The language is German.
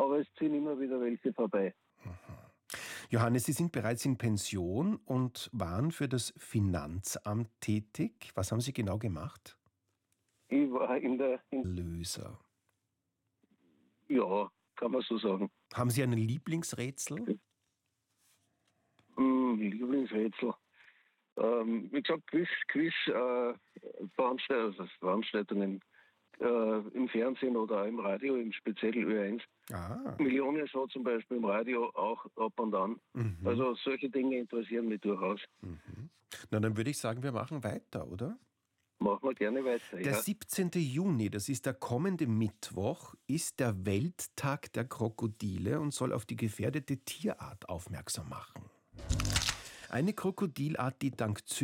aber es ziehen immer wieder welche vorbei. Johannes, Sie sind bereits in Pension und waren für das Finanzamt tätig. Was haben Sie genau gemacht? Ich war Löser. ja, kann man so sagen. Haben Sie ein Lieblingsrätsel? Lieblingsrätsel. Wie gesagt, Veranstaltungen im Fernsehen oder auch im Radio, im speziell Ö1. Ah. Millionenshow zum Beispiel im Radio auch ab und an. Also solche Dinge interessieren mich durchaus. Na, dann würde ich sagen, wir machen weiter, oder? Machen wir gerne weiter. Der Ja. 17. Juni, das ist der kommende Mittwoch, ist der Welttag der Krokodile und soll auf die gefährdete Tierart aufmerksam machen. Eine Krokodilart, die dank